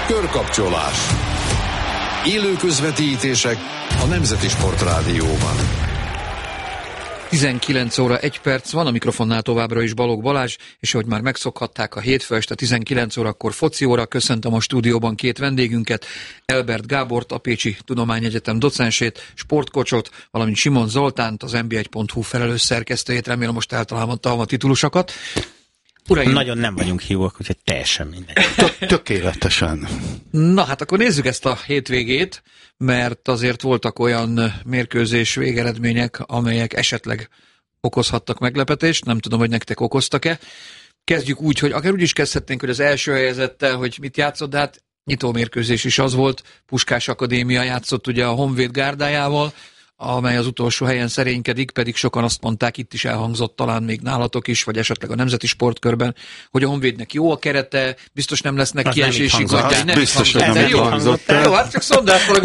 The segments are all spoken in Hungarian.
Körkapcsolás. Élő közvetítések a Nemzeti Sportrádióban. 19 óra 1 perc van, a mikrofonnál továbbra is Balogh Balázs, és ahogy már megszokhatták a hétfő este 19 órakor foci óra, köszöntöm a stúdióban két vendégünket, Elbert Gábort, a Pécsi Tudományegyetem docensét, sportkocsot, valamint Simon Zoltánt, az nb1.hu felelős szerkesztőjét, remélem most eltaláltam a titulusokat. Uraim, nagyon nem vagyunk hívók, úgyhogy teljesen mindegy. Tökéletesen. Na hát akkor nézzük ezt a hétvégét, mert azért voltak olyan mérkőzés végeredmények, amelyek esetleg okozhattak meglepetést, nem tudom, hogy nektek okoztak-e. Kezdjük úgy, hogy akár úgy is kezdhetnénk, hogy az első helyezettel, hogy mit játszott, de hát nyitó mérkőzés is az volt, Puskás Akadémia játszott ugye a Honvéd gárdájával, amely az utolsó helyen szerénykedik, pedig sokan azt mondták, itt is elhangzott, talán még nálatok is, vagy esetleg a Nemzeti Sportkörben, hogy a Honvédnek jó a kerete, biztos nem lesznek kiesési gondjai. Biztos, hogy nem hangzott. Jó, hát csak szondáztalak,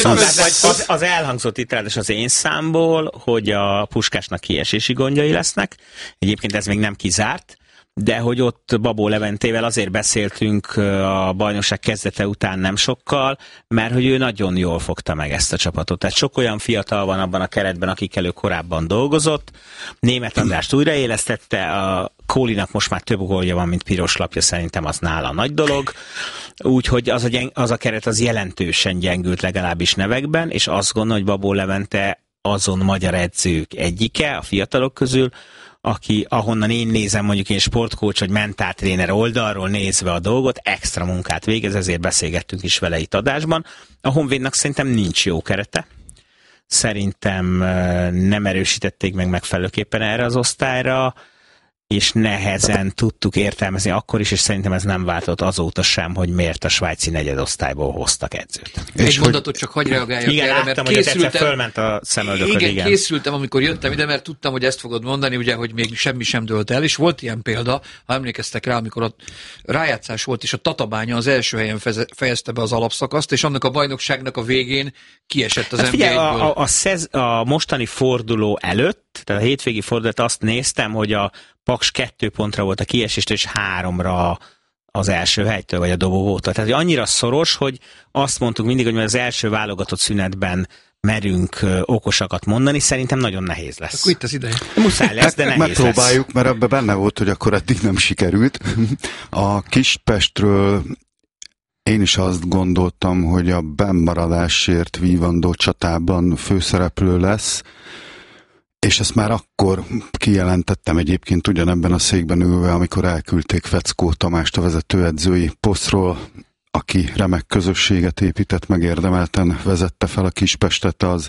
az elhangzott itt ráadásul az én számból, hogy a Puskásnak kiesési gondjai lesznek. Egyébként ez még nem kizárt, de hogy ott Babó Leventével azért beszéltünk a bajnokság kezdete után nem sokkal, mert hogy ő nagyon jól fogta meg ezt a csapatot. Tehát sok olyan fiatal van abban a keretben, akikkel ő korábban dolgozott. Németh Andrást újraélesztette, a Kólinak most már több gólja van, mint piros lapja, szerintem az nála nagy dolog. Úgyhogy az a keret az jelentősen gyengült legalábbis nevekben, és azt gondolom, hogy Babó Levente azon magyar edzők egyike a fiatalok közül, aki, ahonnan én nézem, mondjuk én sportcoach vagy mentáltréner oldalról nézve a dolgot, extra munkát végez, ezért beszélgettünk is vele itt adásban. A Honvédnak szerintem nincs jó kerete. Szerintem nem erősítették meg megfelelőképpen erre az osztályra, és nehezen tudtuk értelmezni akkor is, és szerintem ez nem változott azóta sem, hogy miért a svájci negyedosztályból hoztak edzőt. Egy mondatot csak hagy reagáljak igen, erre, mert készültem, fölment a szemöldököd, igen, készültem, amikor jöttem ide, mert tudtam, hogy ezt fogod mondani, ugye, hogy még semmi sem dőlt el, és volt ilyen példa, ha emlékeztek rá, amikor a rájátszás volt, és a Tatabánya az első helyen fejezte be az alapszakaszt, és annak a bajnokságnak a végén kiesett az NB1-ből. A mostani forduló előtt, tehát a hétvégi fordulat azt néztem, hogy a Paks 2 pontra volt a kiesést, és 3-ra az első helytől, vagy a dobogótól. Tehát annyira szoros, hogy azt mondtuk mindig, hogy az első válogatott szünetben merünk okosakat mondani, szerintem nagyon nehéz lesz. Akkor itt az ideje. Muszáj lesz, de nehéz megpróbáljuk, lesz. Mert ebben benne volt, hogy akkor eddig nem sikerült. A Kispestről én is azt gondoltam, hogy a bennmaradásért vívandó csatában főszereplő lesz, és ezt már akkor kijelentettem egyébként ugyanebben a székben ülve, amikor elküldték Feckó Tamást a vezetőedzői posztról, aki remek közösséget épített, megérdemelten vezette fel a Kispestet az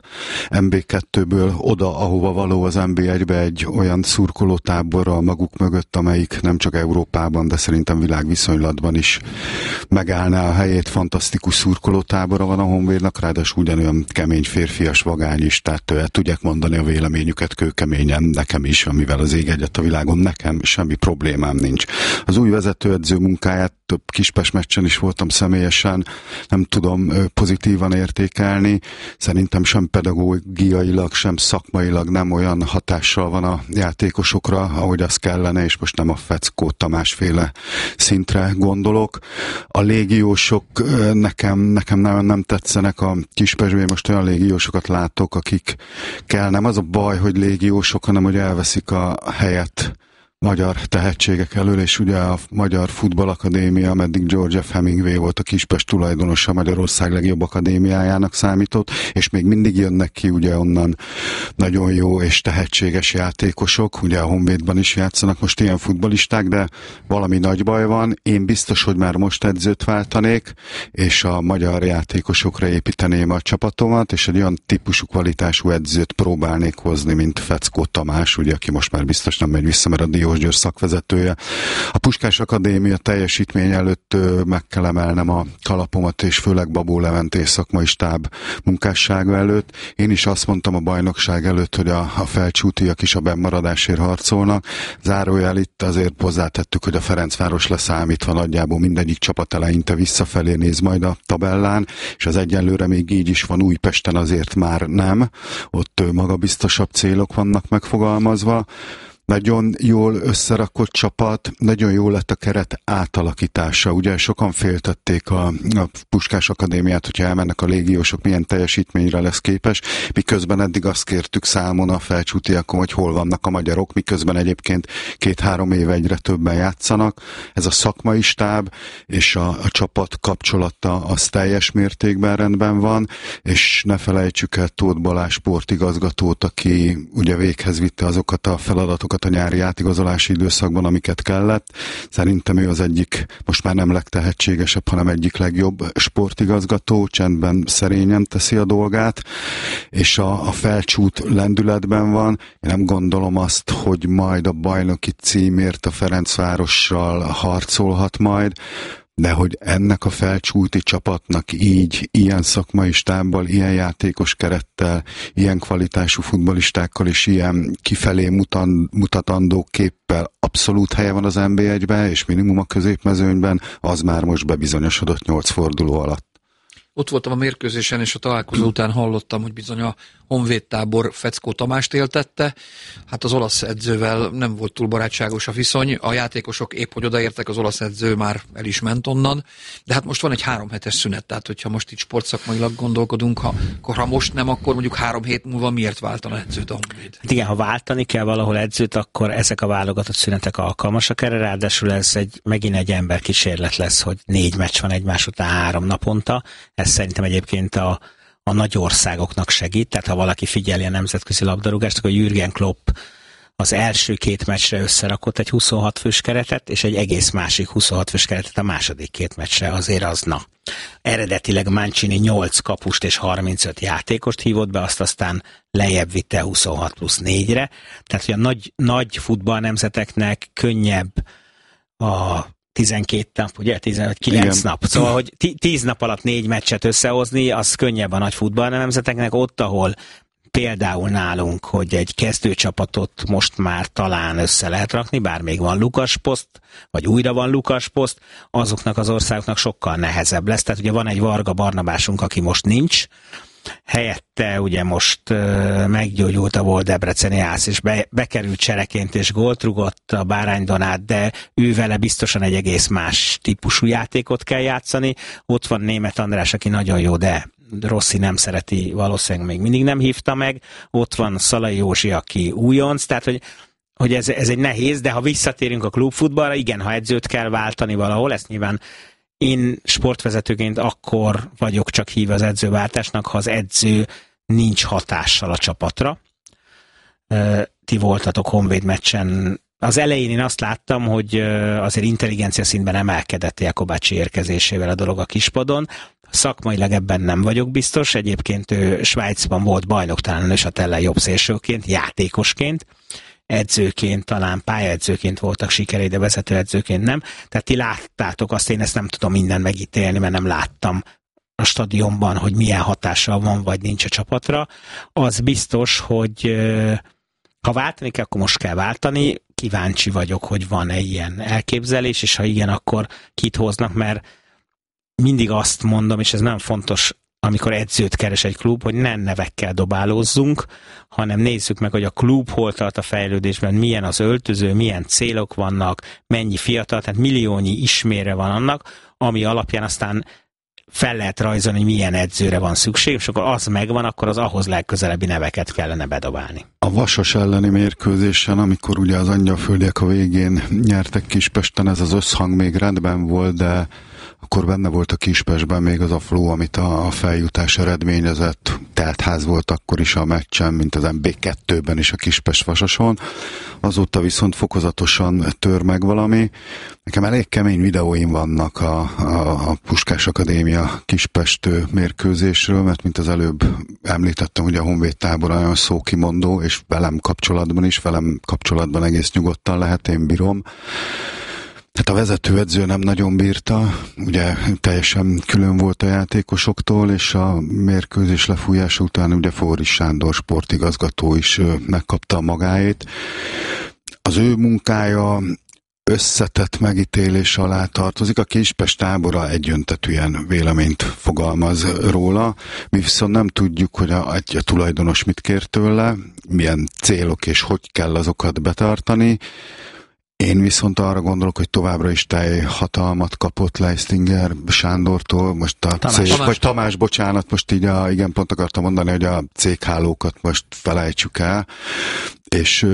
MB2-ből oda, ahova való az MB1-be, egy olyan szurkolótáborral maguk mögött, amelyik nem csak Európában, de szerintem világviszonylatban is megállná a helyét. Fantasztikus szurkolótábora van a Honvédnak, ráadásul ugyanolyan kemény férfias vagány is, tehát el tudják mondani a véleményüket kőkeményen, nekem is, amivel az ég egyet a világon, nekem semmi problémám nincs. Az új vezetőedző munkáját több Kispest meccsen is voltam személyesen, nem tudom pozitívan értékelni. Szerintem sem pedagógiailag, sem szakmailag nem olyan hatással van a játékosokra, ahogy az kellene, és most nem a Feckó Tamásféle szintre gondolok. A légiósok nekem nem tetszenek a Kispestben, most olyan légiósokat látok, akik kell. Nem az a baj, hogy légiósok, hanem hogy elveszik a helyet magyar tehetségek elől, és ugye a Magyar Futballakadémia, ameddig George F. Hemingway volt a Kispest tulajdonosa, Magyarország legjobb akadémiájának számított, és még mindig jönnek ki ugye onnan nagyon jó és tehetséges játékosok, ugye a Honvédban is játszanak most ilyen futballisták, de valami nagy baj van. Én biztos, hogy már most edzőt váltanék, és a magyar játékosokra építeném a csapatomat, és egy olyan típusú kvalitású edzőt próbálnék hozni, mint Feckó Tamás, ugye, aki most már biztos nem megy vissza, mert a Diós György szakvezetője. A Puskás Akadémia teljesítmény előtt meg kell emelnem a kalapomat, és főleg Babó Leventé szakmai stáb munkássága előtt. Én is azt mondtam a bajnokság előtt, hogy a felcsútiak is a bennmaradásért harcolnak. Zárójel itt azért hozzátettük, hogy a Ferencváros leszámítva nagyjából mindegyik csapat eleinte visszafelé néz majd a tabellán, és az egyenlőre még így is van, Újpesten azért már nem. Ott magabiztosabb célok vannak megfogalmazva. nagyon jól összerakott csapat, nagyon jó lett a keret átalakítása. Ugye sokan féltették a Puskás Akadémiát, hogyha elmennek a légiósok, milyen teljesítményre lesz képes, miközben eddig azt kértük számon a felcsútiakon, hogy hol vannak a magyarok, miközben egyébként 2-3 éve egyre többen játszanak. Ez a szakmai stáb és a csapat kapcsolata az teljes mértékben rendben van, és ne felejtsük el Tóth Balázs sportigazgatót, aki ugye véghez vitte azokat a feladatokat a nyári átigazolási időszakban, amiket kellett. Szerintem ő az egyik, most már nem legtehetségesebb, hanem egyik legjobb sportigazgató, csendben, szerényen teszi a dolgát, és a felcsút lendületben van. Én nem gondolom azt, hogy majd a bajnoki címért a Ferencvárossal harcolhat majd, de hogy ennek a felcsúti csapatnak így, ilyen szakmai stábbal, ilyen játékos kerettel, ilyen kvalitású futballistákkal és ilyen kifelé mutatandó képpel abszolút helye van az NB1-ben, és minimum a középmezőnyben, az már most bebizonyosodott 8 forduló alatt. Ott voltam a mérkőzésen, és a találkozó után hallottam, hogy bizony a Honvéd tábor Feckó Tamást éltette. Hát az olasz edzővel nem volt túl barátságos a viszony. A játékosok épp hogy odaértek, az olasz edző már el is ment onnan. De hát most van egy 3 hetes szünet, tehát hogyha most itt sportszakmailag gondolkodunk, ha most nem, akkor mondjuk 3 hét múlva miért váltana edzőt a Honvéd? Hát igen, ha váltani kell valahol edzőt, akkor ezek a válogatott szünetek alkalmasak erre, ráadásul ez megint egy emberkísérlet lesz, hogy 4 meccs van egymás után 3 naponta. Ez szerintem egyébként a nagy országoknak segít, tehát ha valaki figyeli a nemzetközi labdarúgást, akkor Jürgen Klopp az első 2 meccsre összerakott egy 26 fős keretet, és egy egész másik 26 fős keretet a második 2 meccsre, azért az na. Eredetileg Mancini 8 kapust és 35 játékost hívott be, azt aztán lejjebb vitte 26 plusz 4-re, tehát hogy a nagy futballnemzeteknek könnyebb a 12 nap, ugye? 9 igen. nap. Szóval, hogy 10 nap alatt 4 meccset összehozni, az könnyebb a nagy futballnemzeteknek, ott, ahol például nálunk, hogy egy kezdőcsapatot most már talán össze lehet rakni, bár még van Lukas poszt, vagy újra van Lukas poszt, azoknak az országoknak sokkal nehezebb lesz. Tehát ugye van egy Varga Barnabásunk, aki most nincs, helyette ugye most meggyógyult a volt debreceni ász, és bekerült csereként, és gólt rugott a Bárány Donát, de ő vele biztosan egy egész más típusú játékot kell játszani. Ott van Németh András, aki nagyon jó, de Rossi nem szereti, valószínűleg még mindig nem hívta meg. Ott van Szalai Józsi, aki újonc, tehát hogy ez egy nehéz, de ha visszatérünk a klubfutballra, igen, ha edzőt kell váltani valahol, ezt nyilván én sportvezetőként akkor vagyok csak hívva az edzőváltásnak, ha az edző nincs hatással a csapatra. Ti voltatok Honvéd meccsen. Az elején én azt láttam, hogy azért intelligencia szintben emelkedett Jakobácsi érkezésével a dolog a kispadon. Szakmailag ebben nem vagyok biztos. Egyébként ő Svájcban volt bajnok, talán Neuchâtel jobb szélsőként, játékosként. Edzőként, talán pályaedzőként voltak sikerei, de vezetőedzőként nem. Tehát ti láttátok azt, én ezt nem tudom minden megítélni, mert nem láttam a stadionban, hogy milyen hatással van, vagy nincs a csapatra. Az biztos, hogy ha váltani kell, akkor most kell váltani. Kíváncsi vagyok, hogy van-e ilyen elképzelés, és ha igen, akkor kit hoznak, mert mindig azt mondom, és ez nem fontos, amikor edzőt keres egy klub, hogy nem nevekkel dobálózzunk, hanem nézzük meg, hogy a klub hol tart a fejlődésben, milyen az öltöző, milyen célok vannak, mennyi fiatal, tehát milliónyi ismérve van annak, ami alapján aztán fel lehet rajzolni, milyen edzőre van szükség, és akkor az megvan, akkor az ahhoz legközelebbi neveket kellene bedobálni. A Vasas elleni mérkőzésen, amikor ugye az angyalföldiek a végén nyertek Kispesten, ez az összhang még rendben volt, de akkor benne volt a Kispestben még az a flow, amit a feljutás eredményezett. Teltház volt akkor is a meccsen, mint az MB2-ben is a Kispest-Vasason. Azóta viszont fokozatosan tör meg valami. Nekem elég kemény videóim vannak a Puskás Akadémia Kispest mérkőzésről, mert mint az előbb említettem, hogy a Honvéd tábor nagyon szókimondó, és velem kapcsolatban egész nyugodtan lehet, én bírom. Hát a vezetőedző nem nagyon bírta, ugye teljesen külön volt a játékosoktól, és a mérkőzés lefújása után ugye Forris Sándor sportigazgató is megkapta a magáét. Az ő munkája összetett megítélés alá tartozik. A Kispest tábora egyöntetűen véleményt fogalmaz róla. Mi viszont nem tudjuk, hogy a tulajdonos mit kér tőle, milyen célok és hogy kell azokat betartani. Én viszont arra gondolok, hogy továbbra is teljhatalmat kapott Leistinger Sándortól, most Tamás, bocsánat, most így igen, pont akartam mondani, hogy a céghálókat most felejtsük el, és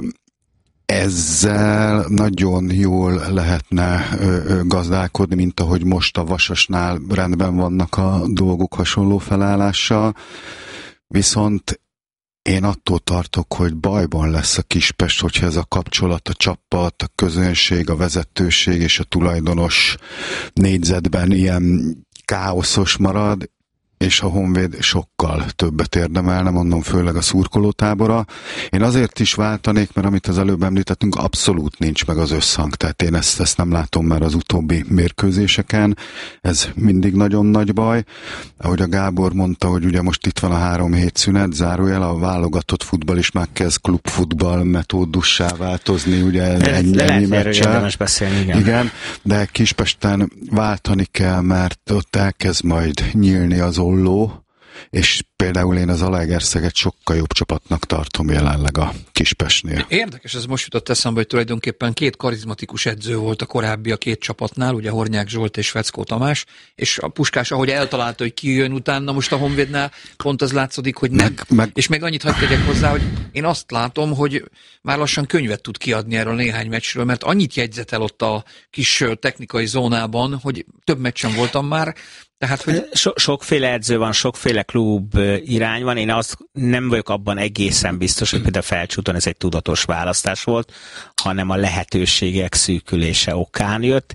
ezzel nagyon jól lehetne gazdálkodni, mint ahogy most a Vasasnál rendben vannak a dolgok hasonló felállással, viszont én attól tartok, hogy bajban lesz a Kispest, hogyha ez a kapcsolat, a csapat, a közönség, a vezetőség és a tulajdonos négyzetben ilyen káoszos marad, és a Honvéd sokkal többet érdemelne, mondom, főleg a szurkolótábora. Én azért is váltanék, mert amit az előbb említettünk, abszolút nincs meg az összhang, tehát én ezt nem látom már az utóbbi mérkőzéseken, ez mindig nagyon nagy baj. Ahogy a Gábor mondta, hogy ugye most itt van a 3 hét szünet, zárójel, a válogatott futball is már kezd klubfutball metódussá változni, ugye ennyi meccsel. Igen, de Kispesten váltani kell, mert ott elkezd majd nyílni az olló, és például én az Zalaegerszeget sokkal jobb csapatnak tartom jelenleg a Kispestnél. Érdekes, ez most jutott eszembe, hogy tulajdonképpen 2 karizmatikus edző volt a korábbi a 2 csapatnál, ugye Hornyák Zsolt és Feckó Tamás, és a Puskás, ahogy eltalálta, hogy ki jön utána, most a Honvédnál pont az látszódik, hogy nem. És még annyit hadd tegyek hozzá, hogy én azt látom, hogy már lassan könyvet tud kiadni erről néhány meccsről, mert annyit jegyzetel ott a kis technikai zónában, hogy több meccsen voltam már. Tehát, hogy... Sokféle edző van, sokféle klub irány van. Én azt nem vagyok abban egészen biztos, hogy például Felcsúton ez egy tudatos választás volt, hanem a lehetőségek szűkülése okán jött.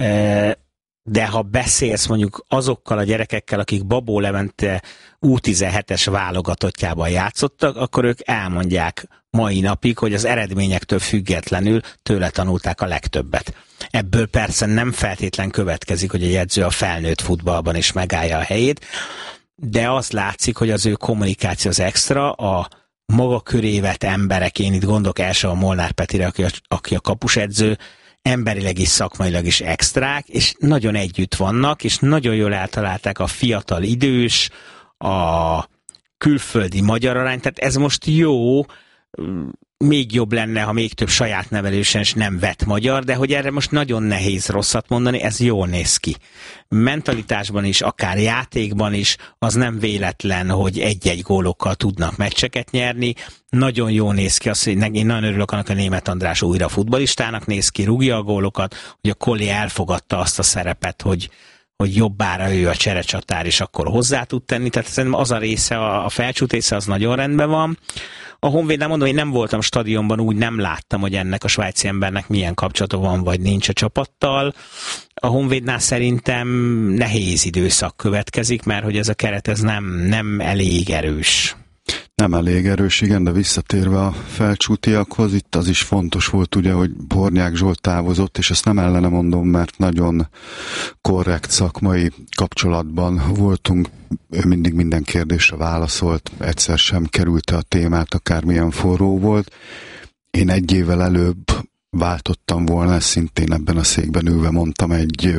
De ha beszélsz mondjuk azokkal a gyerekekkel, akik Babó Levente U17-es válogatottjában játszottak, akkor ők elmondják mai napig, hogy az eredményektől függetlenül tőle tanulták a legtöbbet. Ebből persze nem feltétlen következik, hogy egy edző a felnőtt futballban is megállja a helyét, de azt látszik, hogy az ő kommunikáció az extra, a maga köré vett emberek, én itt gondolok első a Molnár Petire, aki a kapusedző, emberileg is, szakmailag is extrák, és nagyon együtt vannak, és nagyon jól eltalálták a fiatal idős, a külföldi magyar arányt, tehát ez most jó, még jobb lenne, ha még több saját nevelősen is nem vett magyar, de hogy erre most nagyon nehéz rosszat mondani, ez jól néz ki. Mentalitásban is, akár játékban is, az nem véletlen, hogy egy-egy gólokkal tudnak meccseket nyerni. Nagyon jól néz ki, én nagyon örülök annak, a Németh András újra futballistának néz ki, rúgja a gólokat, hogy a Kolli elfogadta azt a szerepet, hogy jobbára ő a cserecsatár, és akkor hozzá tud tenni. Tehát szerintem az a része, a Felcsút része az nagyon rendben van. A Honvédnál mondom, én nem voltam stadionban, úgy nem láttam, hogy ennek a svájci embernek milyen kapcsolata van, vagy nincs a csapattal. A Honvédnál szerintem nehéz időszak következik, mert hogy ez a keret ez nem elég erős. Nem elég erős, igen, de visszatérve a Felcsútiakhoz, itt az is fontos volt ugye, hogy Hornyák Zsolt távozott, és ezt nem ellene mondom, mert nagyon korrekt szakmai kapcsolatban voltunk, ő mindig minden kérdésre válaszolt, egyszer sem kerülte a témát, akármilyen forró volt. Én 1 évvel előbb váltottam volna, szintén ebben a székben ülve mondtam egy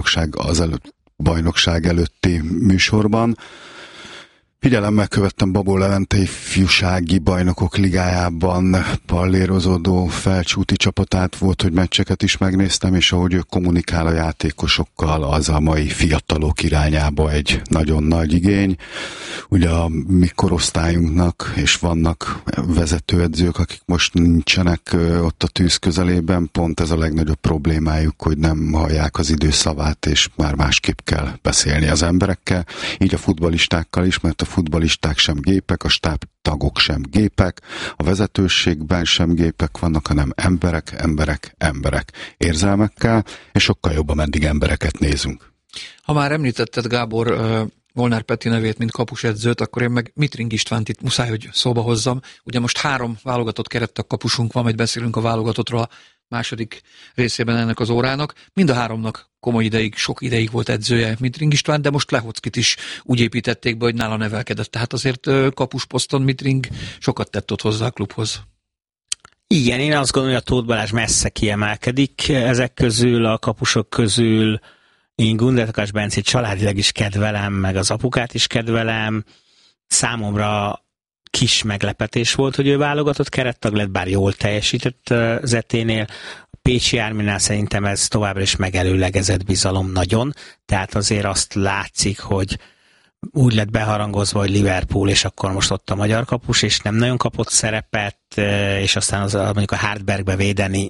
bajnokság előtti műsorban. Figyelemmel követtem Babó Levente ifjúsági bajnokok ligájában pallérozódó Felcsúti csapatát, volt, hogy meccseket is megnéztem, és ahogy ő kommunikál a játékosokkal, az a mai fiatalok irányába egy nagyon nagy igény. Ugye a mi korosztályunknak, és vannak vezetőedzők, akik most nincsenek ott a tűz közelében, pont ez a legnagyobb problémájuk, hogy nem hallják az idő szavát, és már másképp kell beszélni az emberekkel, így a futballistákkal is, mert a futballisták sem gépek, a stábtagok sem gépek, a vezetőségben sem gépek vannak, hanem emberek érzelmekkel, és sokkal jobban eddig embereket nézünk. Ha már említetted, Gábor, Molnár Peti nevét, mint kapusedzőt, akkor én meg Mitring Istvánt itt muszáj, hogy szóba hozzam. Ugye most 3 válogatott kerettak kapusunk van, majd beszélünk a válogatottról a második részében ennek az órának. Mind a 3-nak komoly ideig, sok ideig volt edzője Mitring István, de most Lehockit is úgy építették be, hogy nála nevelkedett. Tehát azért kapusposzton Mitring sokat tett ott hozzá a klubhoz. Igen, én azt gondolom, hogy a Tóth Balázs messze kiemelkedik ezek közül, a kapusok közül. Én Gundel Takács Bencét családilag is kedvelem, meg az apukát is kedvelem. Számomra kis meglepetés volt, hogy ő válogatott kerettag lett, bár jól teljesített Zeténél. A Pécsi Árminál szerintem ez továbbra is megelőlegezett bizalom nagyon, tehát azért azt látszik, hogy úgy lett beharangozva, hogy Liverpool, és akkor most ott a magyar kapus, és nem nagyon kapott szerepet, és aztán mondjuk a Hartbergbe védeni,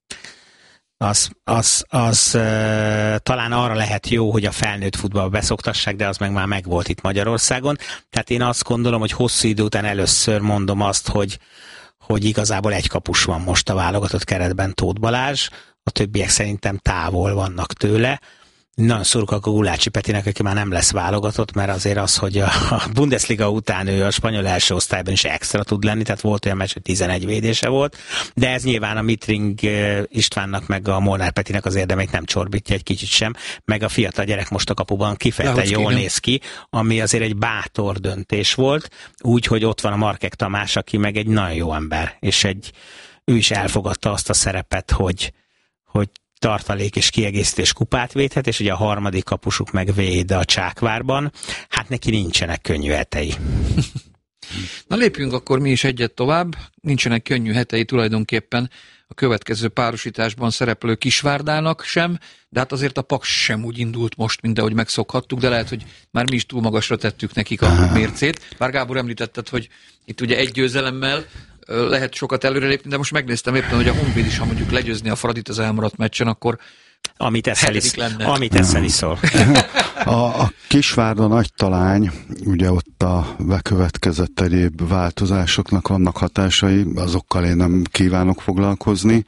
az talán arra lehet jó, hogy a felnőtt futballba beszoktassák, de az meg már megvolt itt Magyarországon. Tehát én azt gondolom, hogy hosszú idő után először mondom azt, hogy igazából egy kapus van most a válogatott keretben, Tóth Balázs, a többiek szerintem távol vannak tőle. Nagyon szurkolok a Gulácsi Petinek, aki már nem lesz válogatott, mert azért az, hogy a Bundesliga után ő a spanyol első osztályban is extra tud lenni, tehát volt olyan meccs, hogy 11 védése volt, de ez nyilván a Mitring Istvánnak meg a Molnár Petinek az érdemét nem csorbítja egy kicsit sem, meg a fiatal gyerek most a kapuban kifejezetten jól néz ki, ami azért egy bátor döntés volt, úgy, hogy ott van a Markek Tamás, aki meg egy nagyon jó ember, és ő is elfogadta azt a szerepet, hogy tartalék és kiegészítés kupát védhet, és ugye a harmadik kapusuk meg véd a Csákvárban. Hát neki nincsenek könnyű hetei. Na lépjünk akkor mi is egyet tovább. Nincsenek könnyű hetei tulajdonképpen a következő párosításban szereplő Kisvárdának sem, de hát azért a Paks sem úgy indult most, mint ahogy megszokhattuk, de lehet, hogy már mi is túl magasra tettük nekik a mércét. Bár Gábor említetted, hogy itt ugye egy győzelemmel lehet sokat előrelépni, de most megnéztem éppen, hogy a Honvéd is, ha mondjuk legyőzni a Fradit az elmaradt meccsen, akkor amit eszel is szól. A Kisvárda nagy talány, ugye ott a bekövetkezett egyéb változásoknak vannak hatásai, azokkal én nem kívánok foglalkozni.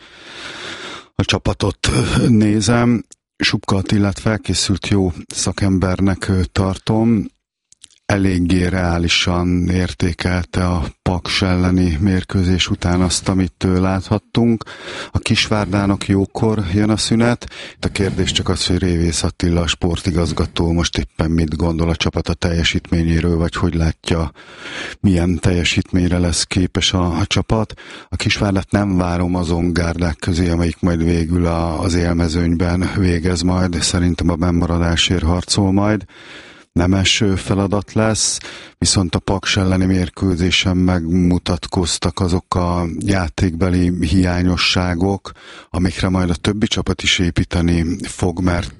A csapatot nézem, Subka Attilát felkészült jó szakembernek tartom, eléggé reálisan értékelte a Paks elleni mérkőzés után azt, amit láthattunk. A Kisvárdának jókor jön a szünet. A kérdés csak az, hogy Révész Attila, a sportigazgató most éppen mit gondol a csapata teljesítményéről, vagy hogy látja, milyen teljesítményre lesz képes a csapat. A Kisvárdát nem várom azon gárdák közé, amelyik majd végül az élmezőnyben végez majd, szerintem a bennmaradásért harcol majd. Nemes feladat lesz, viszont a Paks elleni mérkőzésen megmutatkoztak azok a játékbeli hiányosságok, amikre majd a többi csapat is építeni fog, mert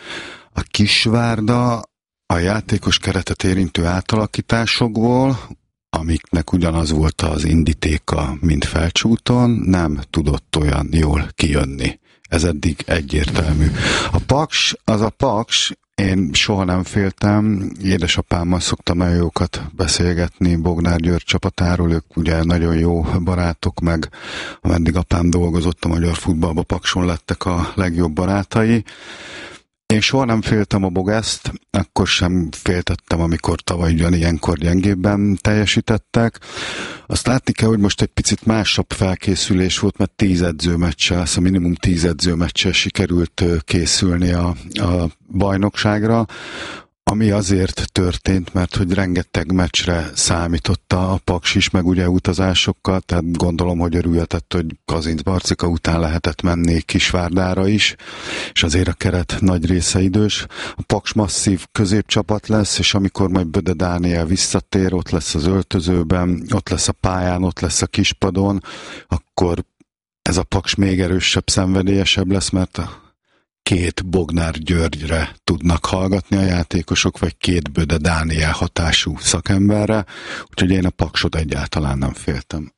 a Kisvárda a játékos keretet érintő átalakításokból, amiknek ugyanaz volt az indítéka, mint Felcsúton, nem tudott olyan jól kijönni. Ez eddig egyértelmű. A Paks, az a Paks, én soha nem féltem, édesapámmal szoktam nagyon jókat beszélgetni Bognár György csapatáról, ők ugye nagyon jó barátok, meg ameddig apám dolgozott a magyar futballba, Pakson lettek a legjobb barátai. Én soha nem féltem a Bogászt, akkor sem féltettem, amikor tavaly ilyenkor gyengébben teljesítettek. Azt látni kell, hogy most egy picit másabb felkészülés volt, mert 10 edzőmeccsel, szóval minimum 10 edzőmeccsel sikerült készülni a bajnokságra, ami azért történt, mert hogy rengeteg meccsre számított a Paks is, meg ugye utazásokkal, tehát gondolom, hogy örülhetett, hogy Kazincbarcika után lehetett menni Kisvárdára is, és azért a keret nagy része idős. A Paks masszív középcsapat lesz, és amikor majd Böde Dániel visszatér, ott lesz az öltözőben, ott lesz a pályán, ott lesz a kispadon, akkor ez a Paks még erősebb, szenvedélyesebb lesz, mert két Bognár Györgyre tudnak hallgatni a játékosok, vagy két Böde Dániel hatású szakemberre, úgyhogy én a Paksot egyáltalán nem féltem.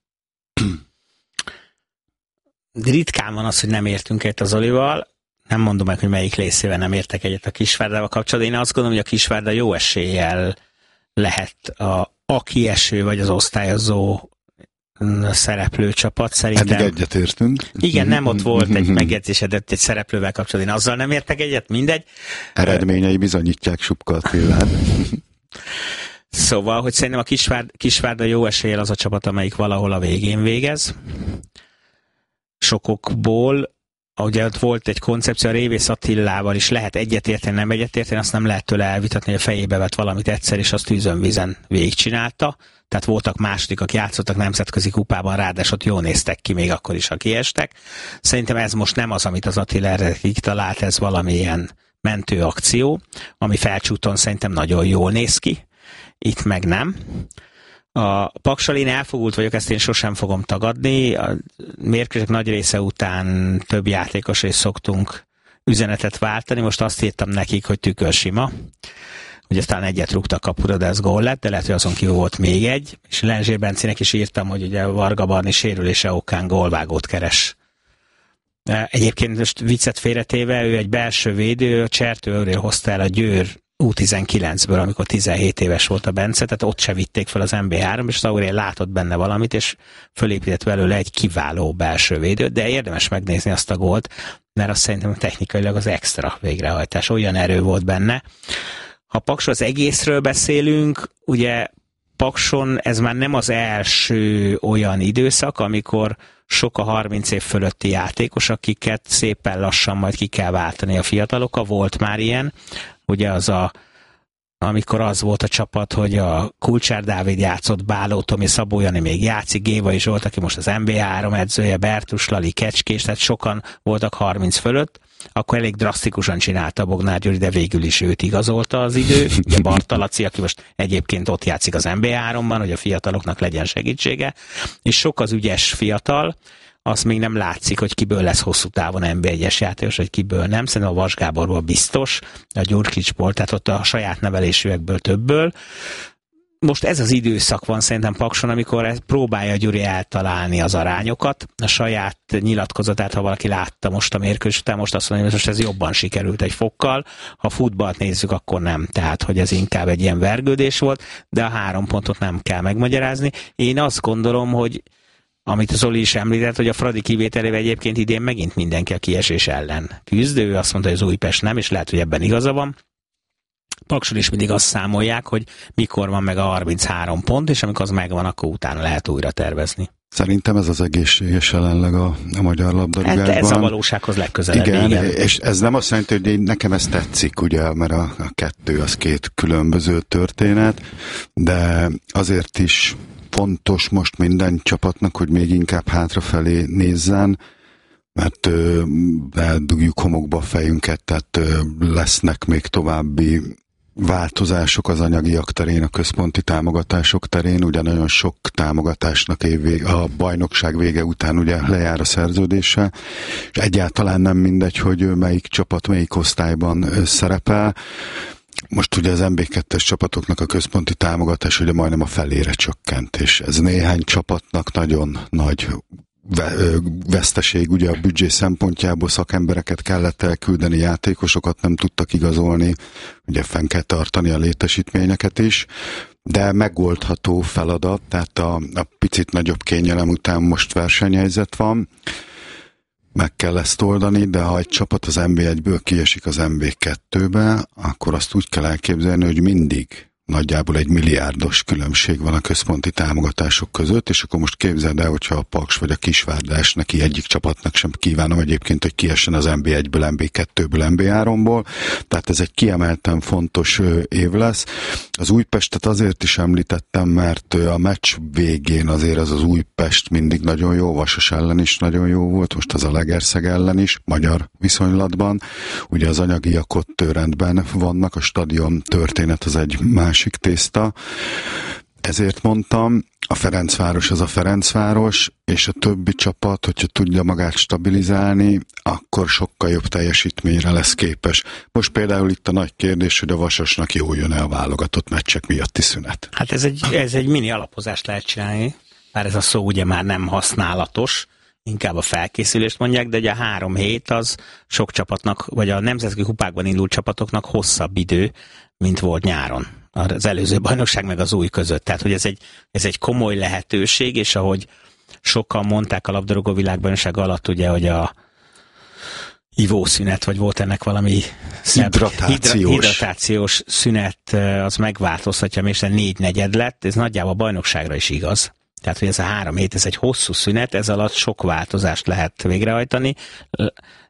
Ritkán van az, hogy nem értünk egyet az Olival, nem mondom meg, hogy melyik részével nem értek egyet a Kisvárdával kapcsolatban. Én azt gondolom, hogy a Kisvárda jó eséllyel lehet a kieső, vagy az osztályozó szereplő csapat, szerintem. Eddig egyetértünk. Igen, nem ott volt egy megjegyzésed egy szereplővel kapcsolatban. Én azzal nem értek egyet, mindegy. Eredményei bizonyítják Subka Attilát. Szóval, hogy szerintem a Kisvárda jó eséllyel az a csapat, amelyik valahol a végén végez. Sokokból. ugye ott volt egy koncepció, a Révész Attilával is lehet egyetérteni, nem egyetérteni, azt nem lehet tőle elvitatni, hogy a fejébe vett valamit egyszer, és azt tűzön-vízen végigcsinálta. Tehát voltak másodikak, játszottak nemzetközi kupában, ráadásul ott jól néztek ki, még akkor is, ha kiestek. Szerintem ez most nem az, amit az Attila erre kitalált, ez valamilyen mentőakció, ami Felcsúton szerintem nagyon jól néz ki. Itt meg nem. A Paksal én elfogult vagyok, ezt én sosem fogom tagadni. A mérkőzések nagy része után több játékosra is szoktunk üzenetet váltani. Most azt írtam nekik, hogy tükörsima. Ugye aztán egyet rúgtak kapura, de ez gól lett, de lehet, hogy azon kívül volt még egy. És Lenzsér Bencinek is írtam, hogy ugye Varga Barni sérülése okán gólvágót keres. Egyébként most viccet félretéve, ő egy belső védő, a Csertőről hozta el a Győr U19-ből, amikor 17 éves volt a Bence, tehát ott se vitték fel az MB3, és az Aurél látott benne valamit, és fölépített belőle egy kiváló belső védőt, de érdemes megnézni azt a gólt, mert azt szerintem technikailag az extra végrehajtás, olyan erő volt benne. Ha Paksról az egészről beszélünk, ugye Pakson ez már nem az első olyan időszak, amikor sok a 30 év fölötti játékos, akiket szépen lassan majd ki kell váltani a fiatalokkal. Volt már ilyen, ugye amikor az volt a csapat, hogy a Kulcsár Dávid játszott, Báló Tomi, Szabó Jani még játszik, Gévai Zsolt, aki most az NBA3 edzője, Bertus Lali, Kecskés, tehát sokan voltak 30 fölött, akkor elég drasztikusan csinálta Bognár Gyuri, de végül is őt igazolta az idő. Ugye Barta Laci, aki most egyébként ott játszik az NBA3-ban, hogy a fiataloknak legyen segítsége, és sok az ügyes fiatal, azt még nem látszik, hogy kiből lesz hosszú távon NB1-es játékos, vagy kiből nem. Szerintem a Vas Gáborból biztos, a Gyurkicsból, tehát ott a saját nevelésűekből többből. Most ez az időszak van szerintem Pakson, amikor próbálja Gyuri eltalálni az arányokat. A saját nyilatkozatát, ha valaki látta most a mérkőzés után, most azt mondja, hogy most ez jobban sikerült egy fokkal. Ha futballt nézzük, akkor nem. Tehát, hogy ez inkább egy ilyen vergődés volt, de a 3 pontot nem kell megmagyarázni. Én azt gondolom, hogy amit az Zoli is említett, hogy a Fradi kivételével egyébként idén megint mindenki a kiesés ellen küzd. Ő azt mondta, hogy az Újpest nem, és lehet, hogy ebben igaza van. Pakson is mindig azt számolják, hogy mikor van meg a 33 pont, és amikor az megvan, akkor utána lehet újra tervezni. Szerintem ez az egészséges jelenleg a magyar labdarúgásban. Ez a valósághoz legközelebb. Igen, és ez nem azt jelenti, hogy nekem ez tetszik, ugye, mert a kettő az két különböző történet, de azért is fontos most minden csapatnak, hogy még inkább hátrafelé nézzen, mert eldugjuk homokba a fejünket, tehát lesznek még további változások az anyagiak terén, a központi támogatások terén, ugye nagyon sok támogatásnak a bajnokság vége után ugye lejár a szerződése, és egyáltalán nem mindegy, hogy melyik csapat melyik osztályban szerepel. Most ugye az MB2-es csapatoknak a központi támogatás ugye majdnem a felére csökkent, és ez néhány csapatnak nagyon nagy veszteség, ugye a büdzsé szempontjából szakembereket kellett elküldeni, játékosokat nem tudtak igazolni, ugye fenn kell tartani a létesítményeket is, de megoldható feladat, tehát a picit nagyobb kényelem után most versenyhelyzet van, meg kell ezt oldani, de ha egy csapat az NB1-ből kiesik az NB2-be, akkor azt úgy kell elképzelni, hogy mindig nagyjából 1 milliárdos különbség van a központi támogatások között, és akkor most képzeld el, hogyha a Paks vagy a Kisvárda esnek ki, egyik csapatnak sem kívánom egyébként, hogy kiessen az NB1-ből, NB2-ből, NB3-ból, tehát ez egy kiemelten fontos év lesz. Az Újpestet azért is említettem, mert a meccs végén azért az Újpest mindig nagyon jó, Vasas ellen is nagyon jó volt, most az a Legerszeg ellen is, magyar viszonylatban. Ugye az anyagiak ott rendben vannak, a stadion történet az egy másik tészta. Ezért mondtam, a Ferencváros az a Ferencváros, és a többi csapat, hogyha tudja magát stabilizálni, akkor sokkal jobb teljesítményre lesz képes. Most például itt a nagy kérdés, hogy a Vasasnak jól jön-e a válogatott meccsek miatti szünet. Hát ez egy mini alapozást lehet csinálni, bár ez a szó ugye már nem használatos, inkább a felkészülést mondják, de ugye a 3 hét az sok csapatnak, vagy a nemzetközi kupákban indult csapatoknak hosszabb idő, mint volt nyáron. Az előző bajnokság meg az új között. Tehát, hogy ez egy komoly lehetőség, és ahogy sokan mondták a labdarúgó világbajnokság alatt, ugye, hogy a ivószünet, vagy volt ennek valami hidratációs szünet, az megváltoztatja, és 4/4 lett, ez nagyjából a bajnokságra is igaz. Tehát, hogy ez a 3 hét, ez egy hosszú szünet, ez alatt sok változást lehet végrehajtani.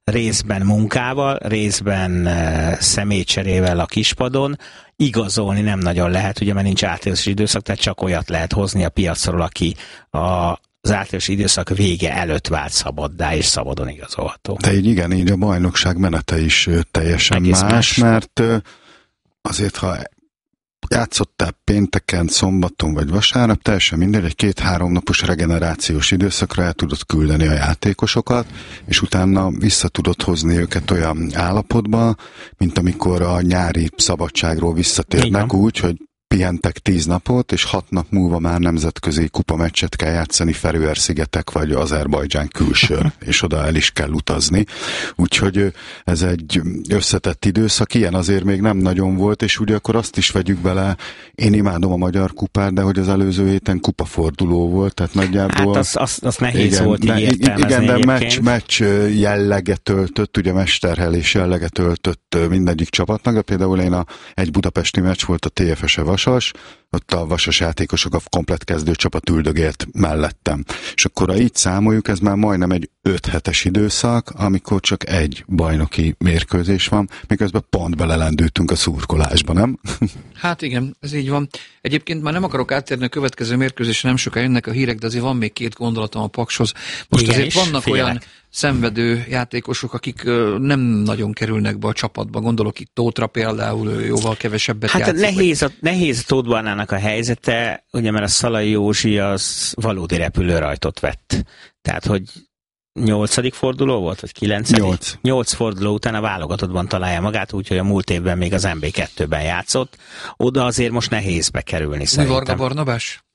részben munkával, részben személycserével a kispadon. Igazolni nem nagyon lehet, ugye, mert nincs átlagozási időszak, tehát csak olyat lehet hozni a piacról, aki az átlagozási időszak vége előtt vált szabaddá, és szabadon igazolható. De így a bajnokság menete is teljesen egész más, mert azért, ha játszottál pénteken, szombaton vagy vasárnap, teljesen mindegy, egy 2-3 napos regenerációs időszakra el tudod küldeni a játékosokat, és utána vissza tudod hozni őket olyan állapotba, mint amikor a nyári szabadságról visszatérnek úgy, hogy pihentek 10 napot, és 6 nap múlva már nemzetközi kupameccset kell játszani Feröer-szigetek vagy Azerbajdzsán külső, és oda el is kell utazni. Úgyhogy ez egy összetett időszak, ilyen azért még nem nagyon volt, és ugye akkor azt is vegyük bele, én imádom a Magyar Kupát, de hogy az előző héten kupaforduló volt, tehát nagyjából... Hát az nehéz volt így értelmezni. Igen, de meccs jelleget öltött, ugye mesterhelés jelleget öltött mindegyik csapatnak, de például egy budapesti meccs volt a TFS-e Vasas, ott a Vasas játékosok a komplett kezdőcsapat üldögélt mellettem. És akkor, ha így számoljuk, ez már majdnem egy 5 hetes időszak, amikor csak egy bajnoki mérkőzés van, miközben pont belelendültünk a szurkolásba, nem? Hát igen, ez így van. Egyébként már nem akarok áttérni a következő mérkőzésre, nem soká jönnek a hírek, de azért van még 2 gondolatom a Pakshoz. Most igen, azért vannak olyan szenvedő játékosok, akik nem nagyon kerülnek be a csapatba. Gondolok itt Tóthra például, jóval kevesebbet játszik. Hát nehéz Tóth Barnának a helyzete, ugye, mert a Szalai Józsi az valódi repülőrajtot vett. Tehát, hogy 8. forduló volt, vagy 9? 8 forduló után a válogatottban találja magát, úgyhogy a múlt évben még az MB2-ben játszott. Oda azért most nehéz bekerülni szerintem. Varga Barnabás?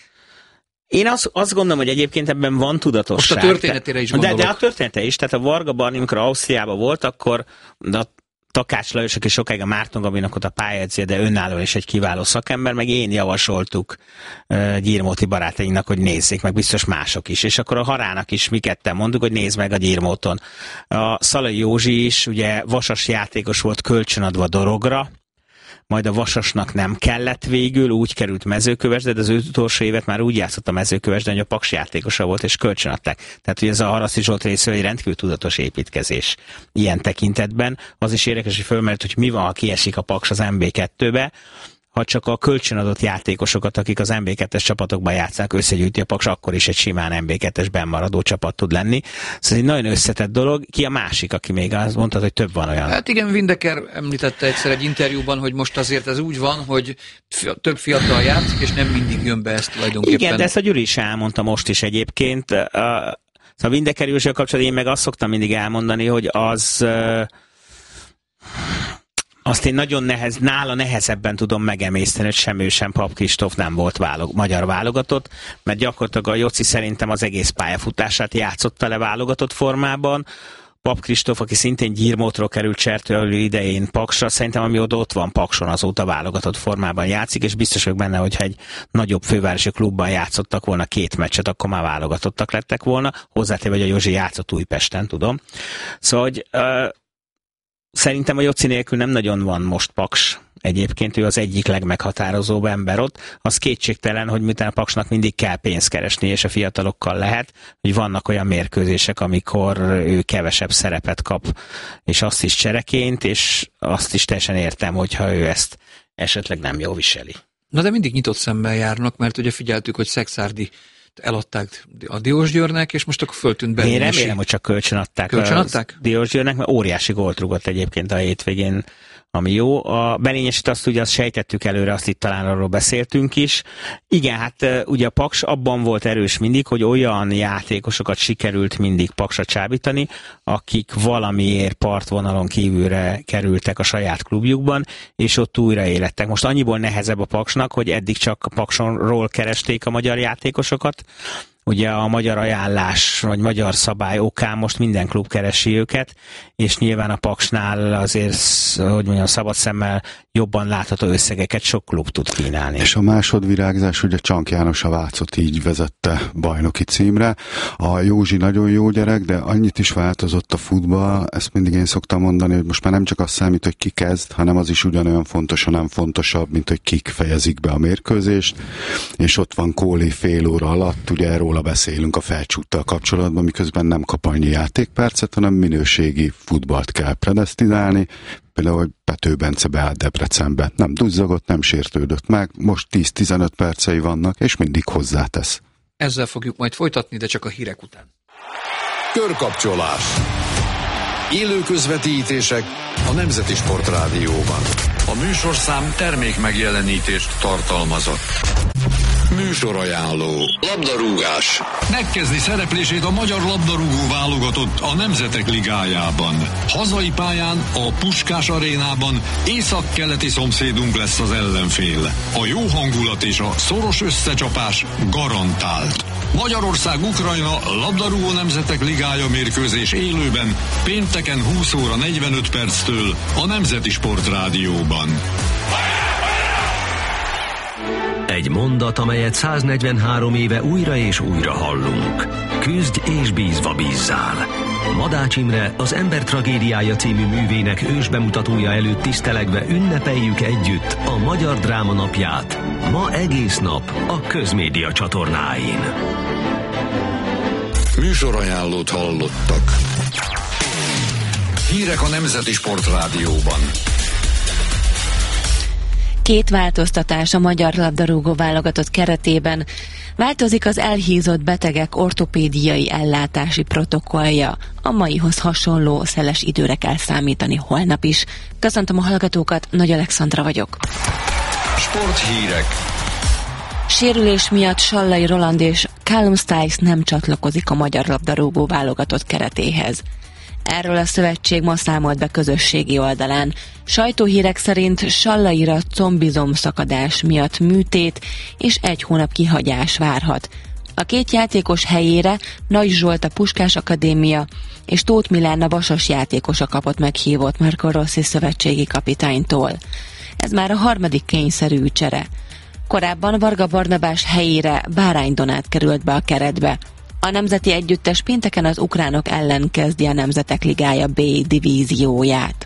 Én azt gondolom, hogy egyébként ebben van tudatosság. Most a történetére is gondolok. De a története is, tehát a Varga Barni, amikor Ausztriában volt, akkor a Takács Lajos, aki sokáig a Márton Gabinak ott a pályázja, de önállóan is egy kiváló szakember, meg én javasoltuk Gyirmóti barátainknak, hogy nézzék, meg biztos mások is. És akkor a Harának is mi ketten mondtuk, hogy nézd meg a Gyirmóton. A Szalai Józsi is, ugye Vasas játékos volt kölcsönadva Dorogra, majd a Vasasnak nem kellett végül, úgy került Mezőkövesde, de az utolsó évet már úgy játszott a Mezőkövesden, hogy a Paks játékosa volt, és kölcsönadták. Tehát, hogy ez a Haraszti Zsolt részéről egy rendkívül tudatos építkezés ilyen tekintetben. Az is érdekes, hogy fölmerült, hogy mi van, ha kiesik a Paks az MB2-be, ha csak a kölcsönadott játékosokat, akik az MB2-es csapatokban játszanak, összegyűjti a Paks, akkor is egy simán MB2-es bennmaradó csapat tud lenni. Szóval egy nagyon összetett dolog. Ki a másik, aki még azt mondtad, hogy több van olyan? Hát igen, Windecker említette egyszer egy interjúban, hogy most azért ez úgy van, hogy több fiatal játszik, és nem mindig jön be ezt tulajdonképpen. Igen, de ezt a Gyuri is elmondta most is egyébként. Szóval Windecker Józsival kapcsolatban én meg azt szoktam mindig elmondani, hogy azt én nagyon nála nehezebben tudom megemészteni, hogy sem ő, sem Pap Kristóf nem volt magyar válogatott, mert gyakorlatilag a Joci szerintem az egész pályafutását játszotta le válogatott formában. Pap Kristóf, aki szintén Gyirmótról került Csertőelő idején Paksra, szerintem ami ott van Pakson, azóta válogatott formában játszik, és biztos vagyok benne, hogyha egy nagyobb fővárosi klubban játszottak volna 2 meccset, akkor már válogatottak lettek volna. Hozzátéve, hogy a Józsi játszott Újpesten, tudom. Szóval, hogy szerintem a Joci nélkül nem nagyon van most Paks. Egyébként ő az egyik legmeghatározóbb ember ott. Az kétségtelen, hogy miután a Paksnak mindig kell pénzt keresni, és a fiatalokkal lehet, hogy vannak olyan mérkőzések, amikor ő kevesebb szerepet kap, és azt is csereként, és azt is teljesen értem, hogyha ő ezt esetleg nem jól viseli. Na de mindig nyitott szemmel járnak, mert ugye figyeltük, hogy Szekszárdi eladták a Diósgyőrnek, és most akkor föltűnt Belényesi. Én remélem, hogy csak kölcsönadták? Diósgyőrnek, mert óriási gólt rúgott egyébként a hétvégén, ami jó. A Belényesit azt ugye azt sejtettük előre, azt itt talán arról beszéltünk is. Igen, hát ugye a Paks abban volt erős mindig, hogy olyan játékosokat sikerült mindig Paksra csábítani, akik valamiért partvonalon kívülre kerültek a saját klubjukban, és ott újra élettek. Most annyiból nehezebb a Paksnak, hogy eddig csak a Paksonról keresték a magyar játékosokat. Ugye a magyar ajánlás, vagy magyar szabály okán most minden klub keresi őket, és nyilván a Paksnál azért, hogy mondjam, szabad szemmel jobban látható összegeket sok klub tud kínálni. És a másodvirágzás, ugye Csank János a Vácot így vezette bajnoki címre. A Józsi nagyon jó gyerek, de annyit is változott a futball, ezt mindig én szoktam mondani, hogy most már nem csak az számít, hogy ki kezd, hanem az is ugyanolyan fontos, hanem fontosabb, mint hogy kik fejezik be a mérkőzést, és ott van Kóli fél óra alatt, ugye róla beszélünk a Felcsúttal kapcsolatban, miközben nem kap annyi játékpercet, hanem minőségi futballt kell predesztinálni. Például, hogy Pető Bence beállt Debrecenbe. Nem duzzagott, nem sértődött meg, most 10-15 percei vannak, és mindig hozzátesz. Ezzel fogjuk majd folytatni, de csak a hírek után. Körkapcsolás. Élő közvetítések a Nemzeti Sportrádióban. A műsorszám termék megjelenítést tartalmazott. Műsorajánló. Labdarúgás. Megkezdi szereplését a magyar labdarúgó válogatott a Nemzetek Ligájában. Hazai pályán, a Puskás arénában észak-keleti szomszédunk lesz az ellenfél. A jó hangulat és a szoros összecsapás garantált. Magyarország-Ukrajna labdarúgó Nemzetek Ligája mérkőzés élőben pénteken 20 óra 45 perctől a Nemzeti Sportrádióban. Egy mondat, amelyet 143 éve újra és újra hallunk. Küzdj és bízva bízzál. Madács Imre, az Ember tragédiája című művének ősbemutatója előtt tisztelegve ünnepeljük együtt a Magyar Dráma Napját. Ma egész nap a Közmédia csatornáin. Műsorajánlót hallottak. Hírek a Nemzeti Sportrádióban. 2 változtatás a magyar labdarúgó válogatott keretében. Változik az elhízott betegek ortopédiai ellátási protokollja. A maihoz hasonló szeles időre kell számítani holnap is. Köszöntöm a hallgatókat, Nagy Alexandra vagyok. Sporthírek. Sérülés miatt Sallai Roland és Callum Stiles nem csatlakozik a magyar labdarúgó válogatott keretéhez. Erről a szövetség ma számolt be közösségi oldalán. Sajtóhírek szerint Sallaira combizomszakadás miatt műtét és 1 hónap kihagyás várhat. A 2 játékos helyére Nagy Zsolt a Puskás Akadémia és Tóth Milán a Vasas játékosa kapott meghívót Marco Rossi szövetségi kapitánytól. Ez már a 3. kényszerű csere. Korábban Varga Barnabás helyére Bárány Donát került be a keretbe. A nemzeti együttes pénteken az ukránok ellen kezdi a Nemzetek Ligája B divízióját.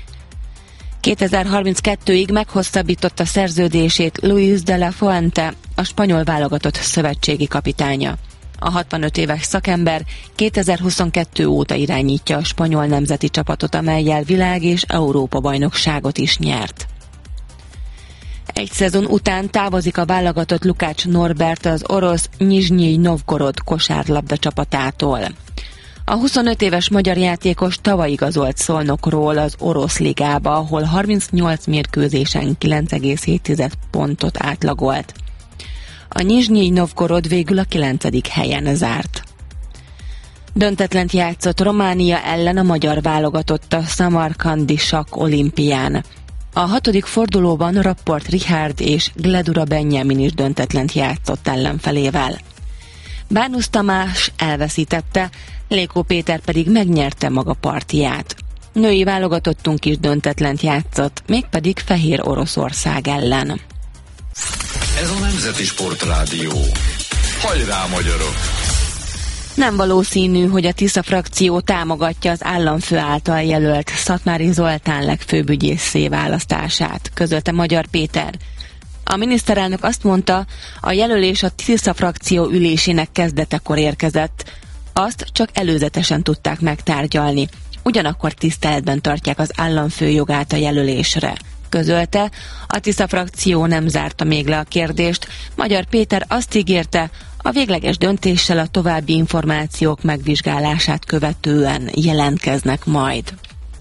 2032-ig meghosszabbította szerződését Luis de la Fuente, a spanyol válogatott szövetségi kapitánya. A 65 éves szakember 2022 óta irányítja a spanyol nemzeti csapatot, amellyel világ- és Európa-bajnokságot is nyert. 1 szezon után távozik a válogatott Lukács Norbert az orosz Nyizsnyij Novgorod kosárlabda csapatától. A 25 éves magyar játékos tavaly igazolt Szolnokról az orosz ligába, ahol 38 mérkőzésen 9,7 pontot átlagolt. A Nyizsnyij Novgorod végül a 9. helyen zárt. Döntetlent játszott Románia ellen a magyar válogatott a Samarkandi sakk olimpián. A 6. fordulóban Rapport Richard és Gledura Benjamin is döntetlent játszott ellenfelével. Bánusz Tamás elveszítette, Lékó Péter pedig megnyerte maga partiját. Női válogatottunk is döntetlent játszott, mégpedig Fehér Oroszország ellen. Ez a Nemzeti Sportrádió. Hajrá, magyarok! Nem valószínű, hogy a Tisza frakció támogatja az államfő által jelölt Szatmári Zoltán legfőbb ügyészé választását, közölte Magyar Péter. A miniszterelnök azt mondta, a jelölés a Tisza frakció ülésének kezdetekor érkezett. Azt csak előzetesen tudták megtárgyalni. Ugyanakkor tiszteletben tartják az államfő jogát a jelölésre. Közölte, a Tisza frakció nem zárta még le a kérdést. Magyar Péter azt ígérte, a végleges döntéssel a további információk megvizsgálását követően jelentkeznek majd.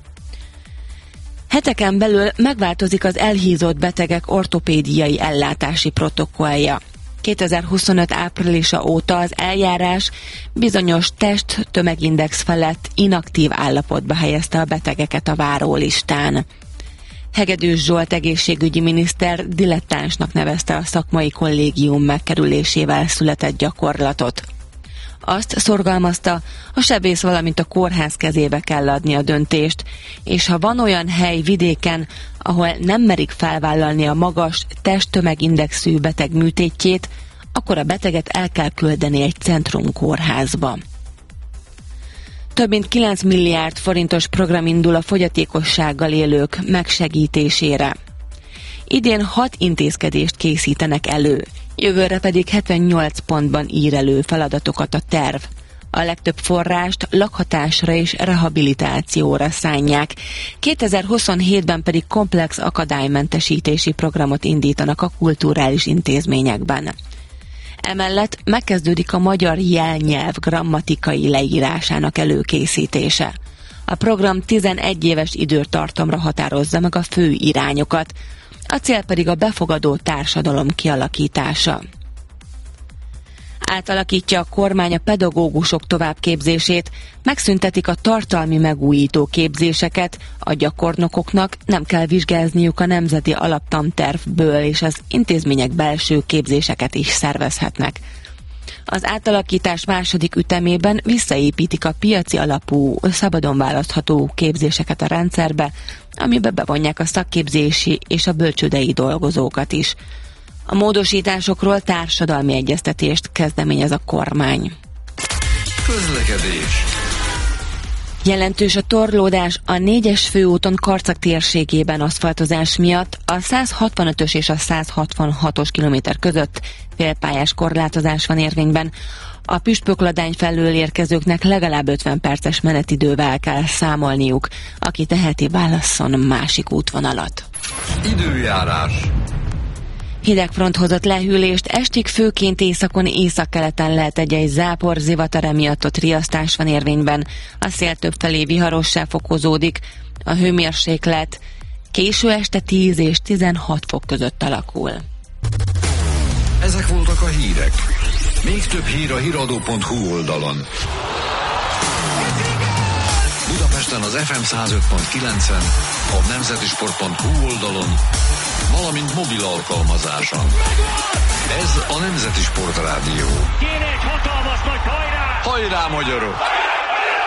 Heteken belül megváltozik az elhízott betegek ortopédiai ellátási protokollja. 2025 áprilisa óta az eljárás bizonyos test-tömegindex felett inaktív állapotba helyezte a betegeket a várólistán. Hegedűs Zsolt egészségügyi miniszter dilettánsnak nevezte a szakmai kollégium megkerülésével született gyakorlatot. Azt szorgalmazta, a sebész, valamint a kórház kezébe kell adni a döntést, és ha van olyan hely vidéken, ahol nem merik felvállalni a magas testtömegindexű beteg műtétjét, akkor a beteget el kell küldeni egy centrumkórházba. Több mint 9 milliárd forintos program indul a fogyatékossággal élők megsegítésére. Idén 6 intézkedést készítenek elő. Jövőre pedig 78 pontban ír elő feladatokat a terv. A legtöbb forrást lakhatásra és rehabilitációra szánják. 2027-ben pedig komplex akadálymentesítési programot indítanak a kulturális intézményekben. Emellett megkezdődik a magyar jelnyelv grammatikai leírásának előkészítése. A program 11 éves időtartamra határozza meg a fő irányokat, a cél pedig a befogadó társadalom kialakítása. Átalakítja a kormány a pedagógusok továbbképzését, megszüntetik a tartalmi megújító képzéseket, a gyakornokoknak nem kell vizsgázniuk a nemzeti alaptantervből, és az intézmények belső képzéseket is szervezhetnek. Az átalakítás második ütemében visszaépítik a piaci alapú, szabadon választható képzéseket a rendszerbe, amibe bevonják a szakképzési és a bölcsődei dolgozókat is. A módosításokról társadalmi egyeztetést kezdeményez a kormány. Közlekedés. Jelentős a torlódás a 4-es főúton Karcag térségében aszfaltozás miatt, a 165-ös és a 166-os kilométer között félpályás korlátozás van érvényben. A Püspökladány felől érkezőknek legalább 50 perces menetidővel kell számolniuk. Aki teheti, válasszon másik útvonalat. Időjárás. Hidegfront hozott lehűlést, estig főként északon, északkeleten lehet egy zápor, zivatar, emiatt ott riasztás van érvényben. A szél többfelé viharossá fokozódik, a hőmérséklet késő este 10 és 16 fok között alakul. Ezek voltak a hírek. Még több hír a hiradó.hu oldalon. Budapesten az FM 105.9-en, a nemzetisport.hu oldalon, valamint mobil alkalmazáson. Ez a Nemzeti Sport Rádió. Kéne egy hatalmas nagy hajrá! Hajrá, magyarok!